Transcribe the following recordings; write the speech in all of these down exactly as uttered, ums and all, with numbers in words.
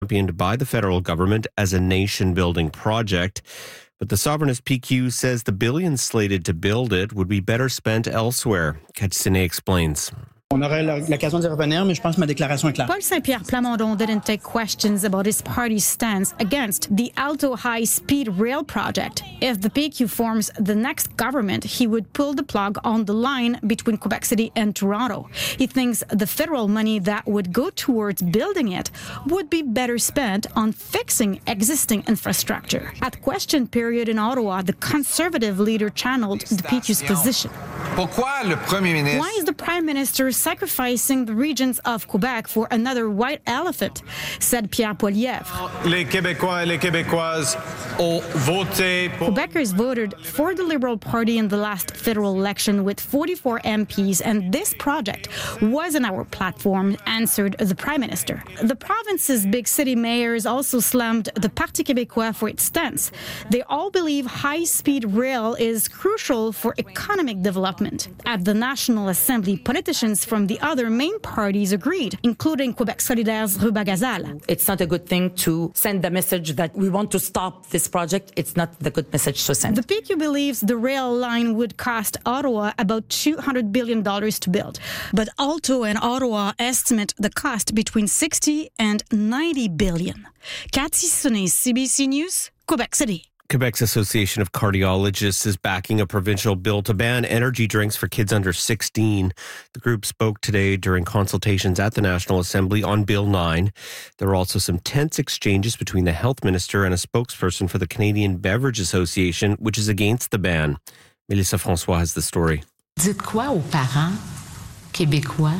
championed by the federal government as a nation-building project. But the sovereignist P Q says the billions slated to build it would be better spent elsewhere. Katsine explains. On aurait l'occasion d'y revenir, mais je pense que ma déclaration est claire. Paul Saint-Pierre Plamondon didn't take questions about his party's stance against the Alto high-speed rail project. If the P Q forms the next government, he would pull the plug on the line between Quebec City and Toronto. He thinks the federal money that would go towards building it would be better spent on fixing existing infrastructure. At question period in Ottawa, the Conservative leader channeled the P Q's position. Pourquoi le Premier ministre? Why is the Prime Minister sacrificing the regions of Quebec for another white elephant? Said Pierre Poilievre. Les Québécois et les Québécoises ont voté pour... Quebecers voted for the Liberal Party in the last federal election with forty-four M Ps, and this project was in our platform, answered the Prime Minister. The province's big city mayors also slammed the Parti Québécois for its stance. They all believe high-speed rail is crucial for economic development. At the National Assembly, politicians from the other main parties agreed, including Quebec Solidaire's Ruba Gazal. It's not a good thing to send the message that we want to stop this project. It's not the good message to send. The P Q believes the rail line would cost Ottawa about two hundred billion dollars to build. But Alto and Ottawa estimate the cost between sixty and ninety billion dollars. Cathy Sonnet, C B C News, Quebec City. Quebec's Association of Cardiologists is backing a provincial bill to ban energy drinks for kids under sixteen. The group spoke today during consultations at the National Assembly on Bill nine. There are also some tense exchanges between the health minister and a spokesperson for the Canadian Beverage Association, which is against the ban. Melissa François has the story. Dites quoi aux parents québécois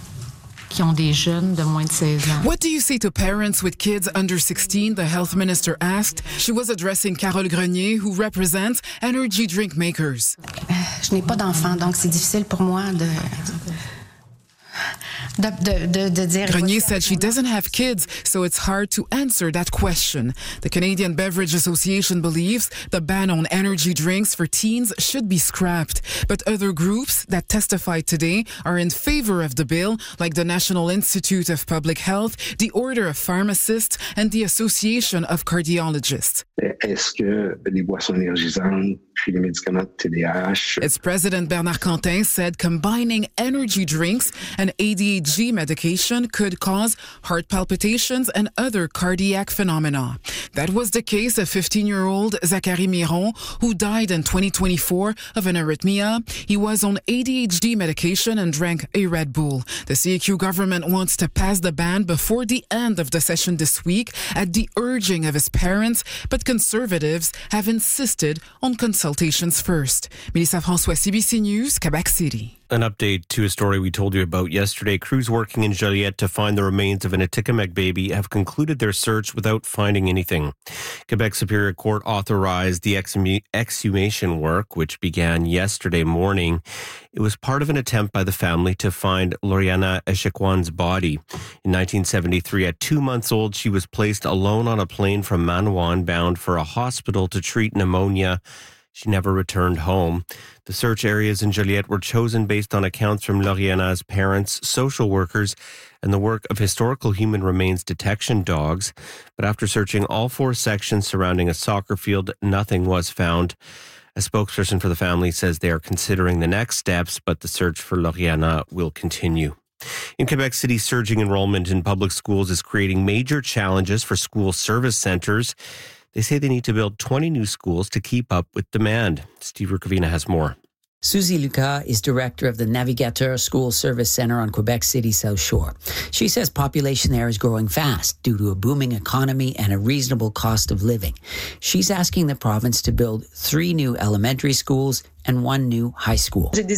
qui ont des jeunes de moins de seize ans? What do you say to parents with kids under sixteen? The health minister asked. She was addressing Carole Grenier, who represents energy drink makers. Je n'ai pas d'enfant, donc c'est difficile pour moi de... De, de, de, de dire Grenier said she doesn't have kids, so it's hard to answer that question. The Canadian Beverage Association believes the ban on energy drinks for teens should be scrapped. But other groups that testified today are in favor of the bill, like the National Institute of Public Health, the Order of Pharmacists, and the Association of Cardiologists. Est-ce que les boissons énergisantes puis les médicaments de T D A H... Its president Bernard Quentin said combining energy drinks and A D H D medication could cause heart palpitations and other cardiac phenomena. That was the case of fifteen-year-old Zachary Miron, who died in twenty twenty-four of an arrhythmia. He was on A D H D medication and drank a Red Bull. The C A Q government wants to pass the ban before the end of the session this week at the urging of his parents, but conservatives have insisted on consultations first. Melissa François, C B C News, Quebec City. An update to a story we told you about yesterday. Crews working in Joliette to find the remains of an Atikamekw baby have concluded their search without finding anything. Quebec Superior Court authorized the exhumation work, which began yesterday morning. It was part of an attempt by the family to find Loriana Echequan's body. In nineteen seventy-three, at two months old, she was placed alone on a plane from Manawan bound for a hospital to treat pneumonia. She never returned home. The search areas in Joliette were chosen based on accounts from Loriana's parents, social workers, and the work of historical human remains detection dogs. But after searching all four sections surrounding a soccer field, nothing was found. A spokesperson for the family says they are considering the next steps, but the search for Loriana will continue. In Quebec City, surging enrollment in public schools is creating major challenges for school service centres. They say they need to build twenty new schools to keep up with demand. Steve Rukavina has more. Susie Lucas is director of the Navigateur School Service Centre on Quebec City South Shore. She says population there is growing fast due to a booming economy and a reasonable cost of living. She's asking the province to build three new elementary schools and one new high school. Lucas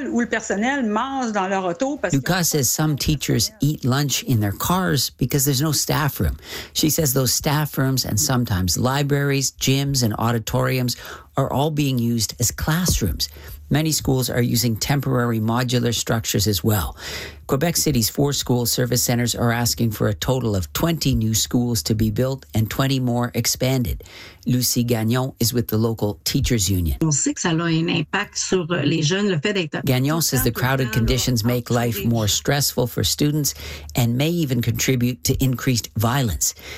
says some teachers eat lunch in their cars because there's no staff room. She says those staff rooms and sometimes libraries, gyms, and auditoriums are all being used as classrooms. Many schools are using temporary modular structures as well. Quebec City's four school service centres are asking for a total of twenty new schools to be built and twenty more expanded. Lucie Gagnon is with the local teachers union. On sait que ça a un impact sur les jeunes, le fait d'être... Gagnon says the crowded conditions make life more stressful for students and may even contribute to increased violence.